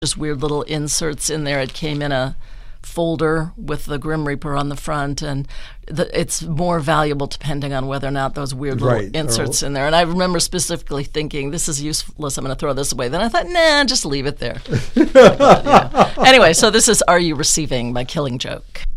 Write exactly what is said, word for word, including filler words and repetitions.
just weird little inserts in there. It came in a folder with the Grim Reaper on the front, and the, it's more valuable depending on whether or not those weird little Right. inserts Or- in there. And I remember specifically thinking, this is useless, I'm going to throw this away. Then I thought, nah, just leave it there. But, yeah. Anyway, so this is Are You Receiving by Killing Joke.